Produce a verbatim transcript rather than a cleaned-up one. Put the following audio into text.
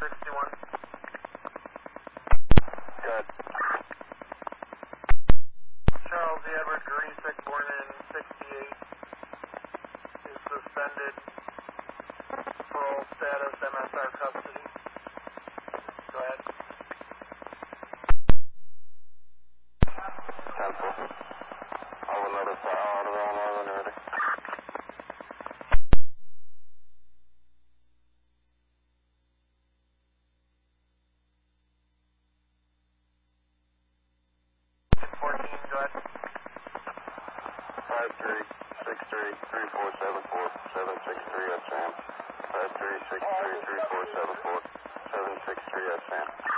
sixty-one. Good. Charles E. Edward Gurnisek, born in sixty-eight, is suspended. Parole status, M S R custody. Go ahead. Temple. I will notify all around all ready. fourteen, go ahead. Five three six three three four seven four seven six three at Sam. Five three six three three four seven four seven six three at Sam.